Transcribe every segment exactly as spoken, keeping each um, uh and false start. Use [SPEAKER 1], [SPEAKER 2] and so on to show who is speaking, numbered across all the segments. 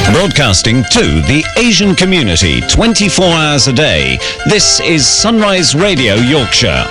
[SPEAKER 1] Broadcasting to the Asian community twenty-four hours a day, this is Sunrise Radio Yorkshire.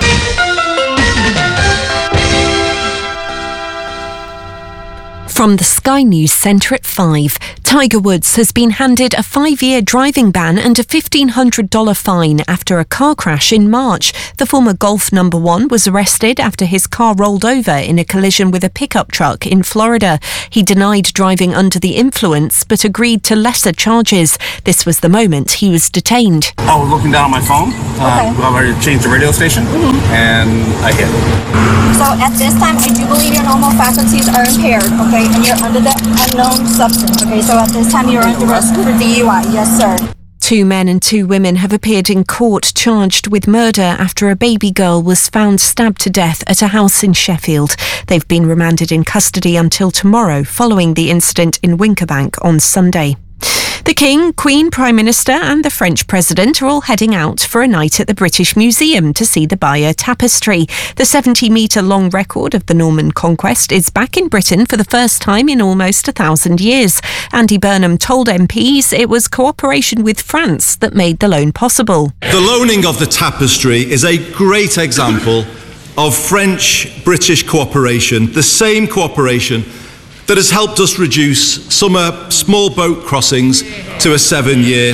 [SPEAKER 2] From the Sky News Centre at five, Tiger Woods has been handed a five-year driving ban and a fifteen hundred dollars fine after a car crash in March. The former golf number one was arrested after his car rolled over in a collision with a pickup truck in Florida. He denied driving under the influence but agreed to lesser charges. This was the moment he was detained.
[SPEAKER 3] I was looking down at my phone.
[SPEAKER 4] Okay.
[SPEAKER 3] Uh, I already changed the radio station,
[SPEAKER 4] Mm-hmm.
[SPEAKER 3] and I hit.
[SPEAKER 4] So at this time, I do believe your normal faculties are impaired, okay? And you're under the unknown substance, okay? So at this time, you're under arrest for D U I. Yes, sir.
[SPEAKER 2] Two men and two women have appeared in court charged with murder after a baby girl was found stabbed to death at a house in Sheffield. They've been remanded in custody until tomorrow following the incident in Winkerbank on Sunday. The King, Queen, Prime Minister and the French President are all heading out for a night at the British Museum to see the Bayeux Tapestry. The seventy-metre-long record of the Norman conquest is back in Britain for the first time in almost a thousand years. Andy Burnham told M Ps it was cooperation with France that made the loan possible.
[SPEAKER 5] The loaning of the tapestry is a great example of French-British cooperation, the same cooperation that has helped us reduce summer small boat crossings to a seven-year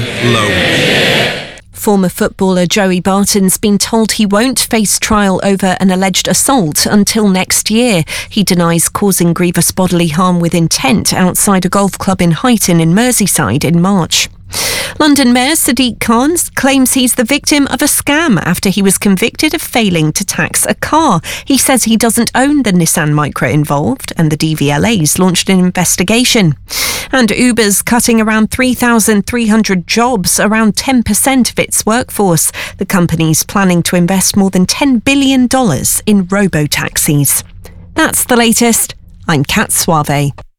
[SPEAKER 5] loan.
[SPEAKER 2] Former footballer Joey Barton's been told he won't face trial over an alleged assault until next year. He denies causing grievous bodily harm with intent outside a golf club in Huyton in Merseyside in March. London Mayor Sadiq Khan claims he's the victim of a scam after he was convicted of failing to tax a car. He says he doesn't own the Nissan Micra involved, and the D V L A's launched an investigation. And Uber's cutting around three thousand three hundred jobs, around ten percent of its workforce. The company's planning to invest more than ten billion dollars in robo-taxis. That's the latest. I'm Kat Suave.